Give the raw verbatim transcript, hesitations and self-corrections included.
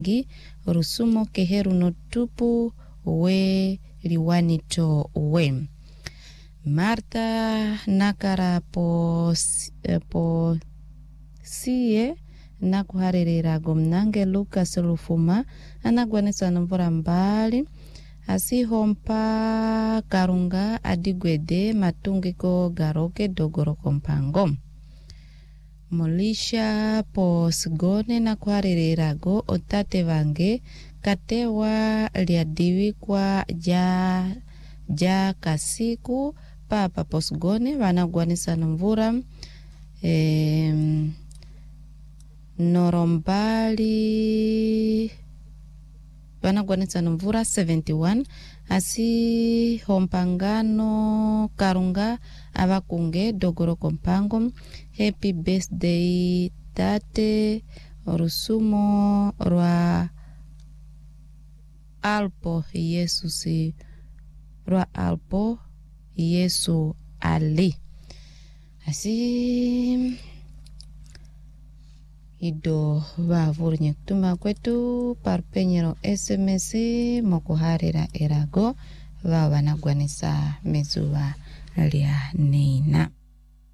gi rusumo keheru no tupu we liwanito we. Marta nakara po po siye nakuharerera gomnange Lucas Lufuma anagwanisa nomvura mbali asihompa karunga adigwede matungiko garoke dogoro kompango. Molisha po sigone nakuharererago otate vange katewa liadiwikwa ja ja kasiku papa posgone vanagwanisa nomvura e, norombali vanagwanisa nomvura seventy-one asi hompangano karunga avakunge dogoro kompango. Happy birthday tate rusumo rwa alpo Yesusi rwa alpo Yesu ali asi ido vavurnye kutuma kwetu parpenyero S M S mokuharira erago va vanagwanisa mezuva lya neina.